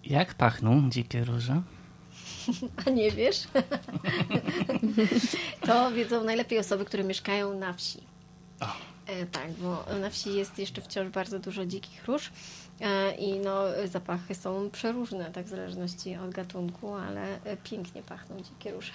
Jak pachną dzikie róże? A nie wiesz? To wiedzą najlepiej osoby, które mieszkają na wsi. Tak, bo na wsi jest jeszcze wciąż bardzo dużo dzikich róż i zapachy są przeróżne, tak w zależności od gatunku, ale pięknie pachną dzikie róże.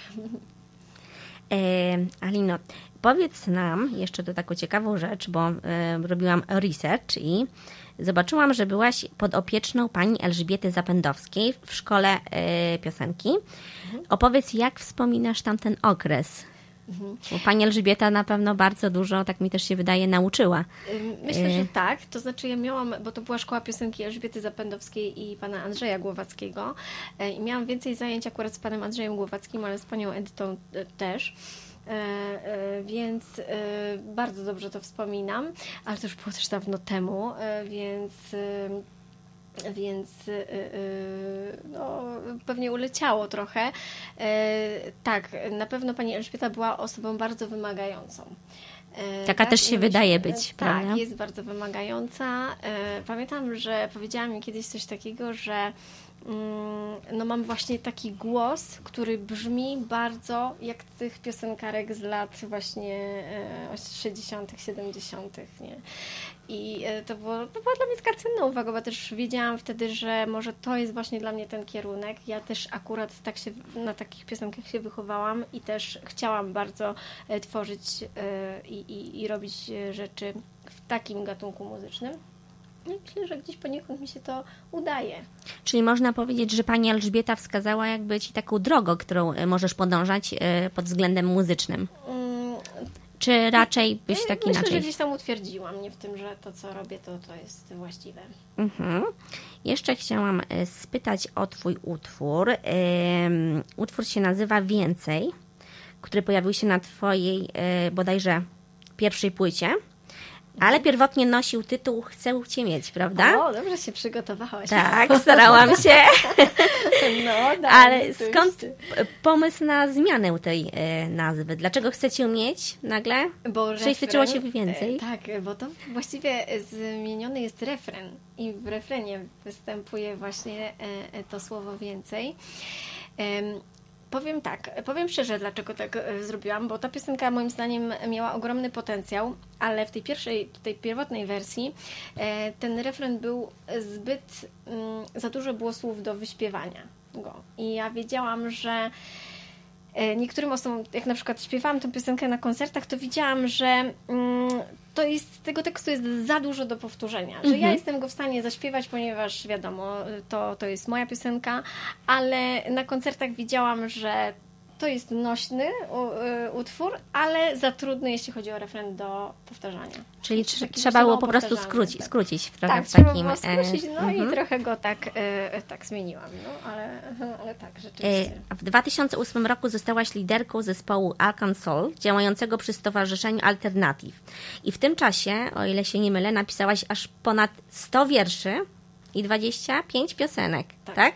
Alino, powiedz nam jeszcze to taką ciekawą rzecz, bo robiłam research i zobaczyłam, że byłaś podopieczną pani Elżbiety Zapędowskiej w szkole piosenki. Opowiedz, jak wspominasz tamten okres? Bo pani Elżbieta na pewno bardzo dużo, tak mi też się wydaje, nauczyła. Myślę, że tak. To znaczy ja miałam, bo to była szkoła piosenki Elżbiety Zapędowskiej i pana Andrzeja Głowackiego i miałam więcej zajęć akurat z panem Andrzejem Głowackim, ale z panią Edytą też. Więc bardzo dobrze to wspominam, ale to już było też dawno temu, więc pewnie uleciało trochę. Tak, na pewno pani Elżbieta była osobą bardzo wymagającą. Taka też się wydaje być, prawda? Tak, jest bardzo wymagająca. Pamiętam, że powiedziała mi kiedyś coś takiego, że mam właśnie taki głos, który brzmi bardzo jak tych piosenkarek z lat właśnie 60., 70., nie? I to była dla mnie taka cenna uwaga, bo też wiedziałam wtedy, że może to jest właśnie dla mnie ten kierunek. Ja też akurat na takich piosenkach się wychowałam i też chciałam bardzo tworzyć i robić rzeczy w takim gatunku muzycznym. Myślę, że gdzieś poniekąd mi się to udaje. Czyli można powiedzieć, że pani Elżbieta wskazała jakby ci taką drogę, którą możesz podążać pod względem muzycznym. Czy raczej byś tak inaczej? Myślę, że gdzieś tam utwierdziła mnie w tym, że to, co robię, to jest właściwe. Jeszcze chciałam spytać o twój utwór. Utwór się nazywa Więcej, który pojawił się na twojej bodajże pierwszej płycie. Ale pierwotnie nosił tytuł Chcę Cię mieć, prawda? O, dobrze się przygotowałaś. Tak, starałam się. Ale to skąd pomysł na zmianę tej nazwy? Dlaczego Chcę Cię mieć nagle? Bo Przeświadczyło się więcej? Tak, bo to właściwie zmieniony jest refren i w refrenie występuje właśnie to słowo więcej. Powiem szczerze, dlaczego tak zrobiłam, bo ta piosenka moim zdaniem miała ogromny potencjał, ale w tej pierwotnej wersji ten refren był za dużo było słów do wyśpiewania go. I ja wiedziałam, że niektórym osobom, jak na przykład śpiewałam tę piosenkę na koncertach, to widziałam, że tego tekstu jest za dużo do powtórzenia, że ja jestem go w stanie zaśpiewać, ponieważ wiadomo, to jest moja piosenka, ale na koncertach widziałam, że to jest nośny utwór, ale za trudny, jeśli chodzi o refren do powtarzania. Czyli trzeba było po prostu skrócić trochę tak, w takim... trzeba było skrócić, i trochę go tak zmieniłam, ale tak, rzeczywiście. W 2008 roku zostałaś liderką zespołu Alkansol, działającego przy Stowarzyszeniu Alternatyw. I w tym czasie, o ile się nie mylę, napisałaś aż ponad 100 wierszy i 25 piosenek, tak?